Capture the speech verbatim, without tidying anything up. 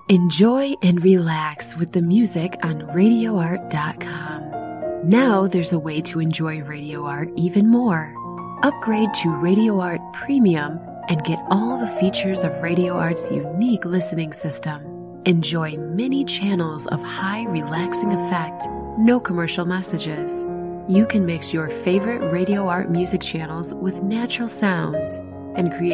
Enjoy and relax with the music on radio art dot com. Now there's a way to enjoy Radio Art even more. Upgrade to Radio Art Premium and get all the features of Radio Art's unique listening system. Enjoy many channels of high relaxing effect, no commercial messages. You can mix your favorite Radio Art music channels with natural sounds and create